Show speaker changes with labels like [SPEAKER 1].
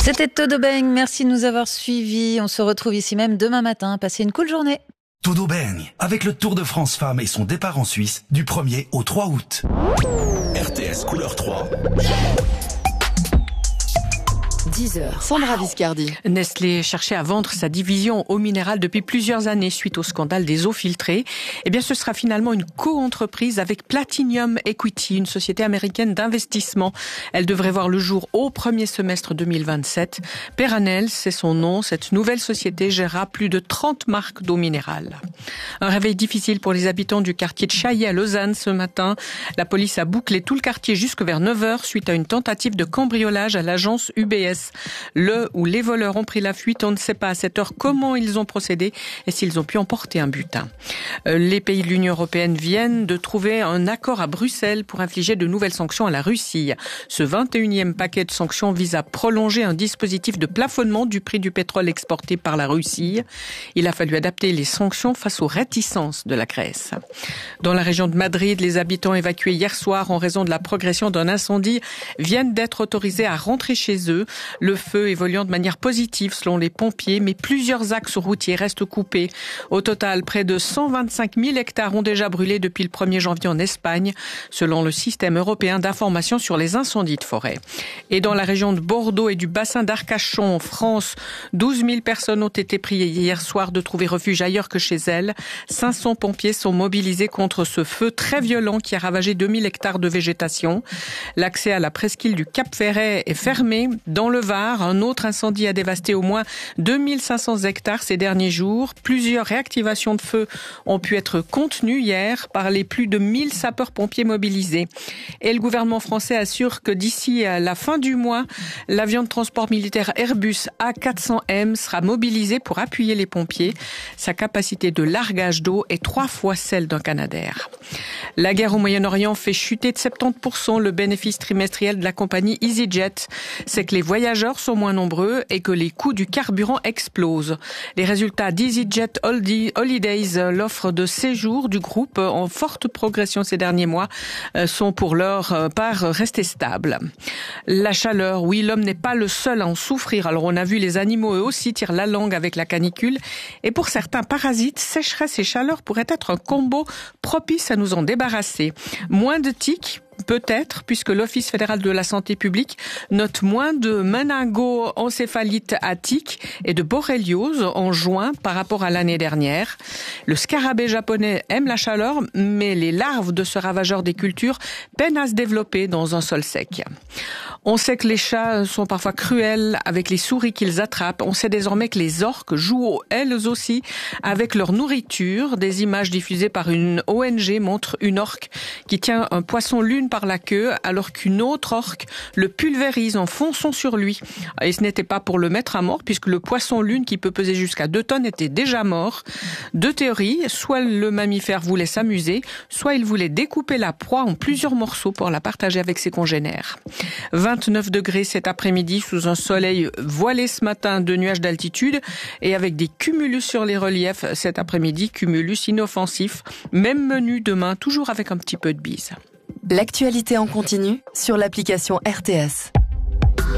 [SPEAKER 1] C'était Todo Bang, merci de nous avoir suivis. On se retrouve ici même demain matin. Passez une cool journée.
[SPEAKER 2] Todo Bang, avec le Tour de France Femmes et son départ en Suisse du 1er au 3 août.
[SPEAKER 3] RTS couleur 3.
[SPEAKER 4] 10h. Sandra Viscardi.
[SPEAKER 5] Nestlé cherchait à vendre sa division eau minérale depuis plusieurs années suite au scandale des eaux filtrées. Eh bien, ce sera finalement une co-entreprise avec Platinum Equity, une société américaine d'investissement. Elle devrait voir le jour au premier semestre 2027. Peranel, c'est son nom. Cette nouvelle société gérera plus de 30 marques d'eau minérale. Un réveil difficile pour les habitants du quartier de Chailly à Lausanne ce matin. La police a bouclé tout le quartier jusque vers 9h suite à une tentative de cambriolage à l'agence UBS. Le ou les voleurs ont pris la fuite. On ne sait pas à cette heure comment ils ont procédé et s'ils ont pu emporter un butin. Les pays de l'Union européenne viennent de trouver un accord à Bruxelles pour infliger de nouvelles sanctions à la Russie. Ce 21e paquet de sanctions vise à prolonger un dispositif de plafonnement du prix du pétrole exporté par la Russie. Il a fallu adapter les sanctions face aux réticences de la Grèce. Dans la région de Madrid, les habitants évacués hier soir en raison de la progression d'un incendie viennent d'être autorisés à rentrer chez eux. Le feu évoluant de manière positive selon les pompiers, mais plusieurs axes routiers restent coupés. Au total, près de 125 000 hectares ont déjà brûlé depuis le 1er janvier en Espagne, selon le système européen d'information sur les incendies de forêt. Et dans la région de Bordeaux et du bassin d'Arcachon, en France, 12 000 personnes ont été priées hier soir de trouver refuge ailleurs que chez elles. 500 pompiers sont mobilisés contre ce feu très violent qui a ravagé 2000 hectares de végétation. L'accès à la presqu'île du Cap-Ferret est fermé. Dans le Var, un autre incendie a dévasté au moins 2500 hectares ces derniers jours. Plusieurs réactivations de feu ont pu être contenues hier par les plus de 1000 sapeurs-pompiers mobilisés. Et le gouvernement français assure que d'ici à la fin du mois, l'avion de transport militaire Airbus A400M sera mobilisé pour appuyer les pompiers. Sa capacité de largage d'eau est 3 fois celle d'un Canadair. La guerre au Moyen-Orient fait chuter de 70% le bénéfice trimestriel de la compagnie EasyJet. C'est que les voyageurs sont moins nombreux et que les coûts du carburant explosent. Les résultats d'EasyJet Holidays, l'offre de séjour du groupe en forte progression ces derniers mois, sont pour leur part restés stables. La chaleur, oui, l'homme n'est pas le seul à en souffrir. Alors on a vu les animaux eux aussi tirent la langue avec la canicule. Et pour certains parasites, sécheresse et chaleur pourraient être un combo propice à nous en débarrasser. Moins de tiques, peut-être, puisque l'Office fédéral de la santé publique note moins de méningo-encéphalite à tiques et de borréliose en juin par rapport à l'année dernière. Le scarabée japonais aime la chaleur, mais les larves de ce ravageur des cultures peinent à se développer dans un sol sec. On sait que les chats sont parfois cruels avec les souris qu'ils attrapent. On sait désormais que les orques jouent elles aussi avec leur nourriture. Des images diffusées par une ONG montrent une orque qui tient un poisson lune par la queue alors qu'une autre orque le pulvérise en fonçant sur lui. Et ce n'était pas pour le mettre à mort puisque le poisson lune qui peut peser jusqu'à 2 tonnes était déjà mort. 2 théories, soit le mammifère voulait s'amuser, soit il voulait découper la proie en plusieurs morceaux pour la partager avec ses congénères. 29 degrés cet après-midi sous un soleil voilé ce matin de nuages d'altitude et avec des cumulus sur les reliefs cet après-midi, cumulus inoffensifs. Même menu demain, toujours avec un petit peu de bise.
[SPEAKER 4] L'actualité en continu sur l'application RTS.